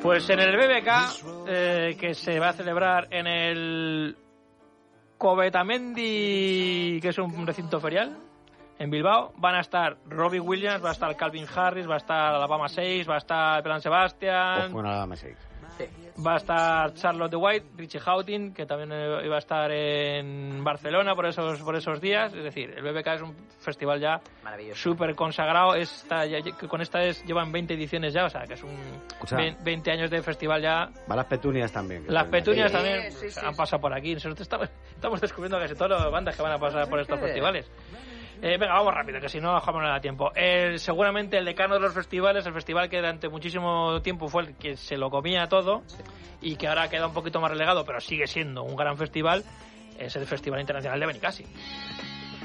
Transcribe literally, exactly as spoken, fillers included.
Pues en el B B K, eh, que se va a celebrar en el Covetamendi, que es un recinto ferial, en Bilbao, van a estar Robbie Williams, va a estar Calvin Harris, va a estar Alabama seis, va a estar Pelan Sebastian, Ojo en Alabama seis. Sí. va a estar Charlotte de White, Richie Houghton, que también iba a estar en Barcelona por esos por esos días. Es decir, el B B K es un festival ya súper consagrado. Esta, ya, con esta es, llevan veinte ediciones ya, o sea, que es un o sea, veinte años de festival ya. Va las petunias también. Las petunias sí, también sí, sí, han sí. pasado por aquí. Nosotros estamos, estamos descubriendo casi todas las bandas que van a pasar por estos festivales. Eh, venga, vamos rápido, que si no, Juan no da tiempo. Eh, seguramente el decano de los festivales, el festival que durante muchísimo tiempo fue el que se lo comía todo y que ahora queda un poquito más relegado, pero sigue siendo un gran festival, es el Festival Internacional de Benicàssim.